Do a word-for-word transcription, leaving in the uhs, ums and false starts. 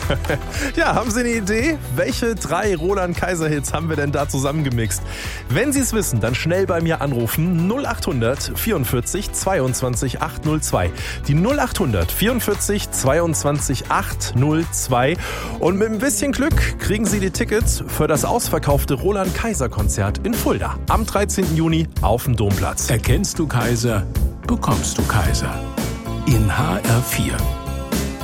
Ja, haben Sie eine Idee? Welche drei Roland-Kaiser-Hits haben wir denn da zusammengemixt? Wenn Sie es wissen, dann schnell bei mir anrufen. null acht vierundvierzig zweiundzwanzig achthundertzwei. Die null acht vierundvierzig zweiundzwanzig achthundertzwei. Und mit ein bisschen Glück kriegen Sie die Tickets für das ausverkaufte Roland-Kaiser-Konzert in Fulda am dreizehnten Juni auf dem Domplatz. Erkennst du Kaiser, bekommst du Kaiser. In H R vier.